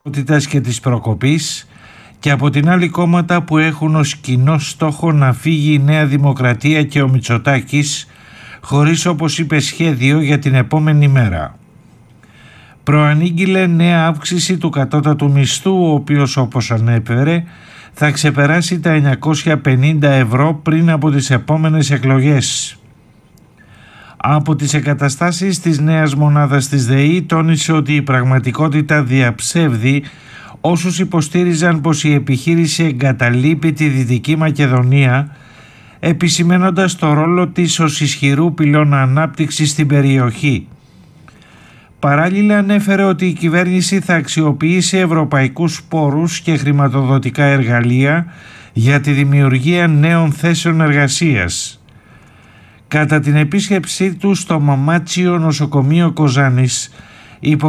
και της προκοπής, και από την άλλη κόμματα που έχουν ως κοινό στόχο να φύγει η Νέα Δημοκρατία και ο Μητσοτάκης, χωρίς, όπως είπε, σχέδιο για την επόμενη μέρα. Προανήγγειλε νέα αύξηση του κατώτατου μισθού, ο οποίος, όπως ανέφερε, θα ξεπεράσει τα 950 ευρώ πριν από τις επόμενες εκλογές. Από τις εγκαταστάσεις της νέας μονάδας της ΔΕΗ τόνισε ότι η πραγματικότητα διαψεύδει όσους υποστήριζαν πως η επιχείρηση εγκαταλείπει τη Δυτική Μακεδονία, επισημένοντας το ρόλο της ως ισχυρού πυλώνα ανάπτυξης στην περιοχή. Παράλληλα ανέφερε ότι η κυβέρνηση θα αξιοποιήσει ευρωπαϊκούς πόρους και χρηματοδοτικά εργαλεία για τη δημιουργία νέων θέσεων εργασίας. Κατά την επίσκεψή του στο Μαμάτσιο νοσοκομείο Κοζάνης,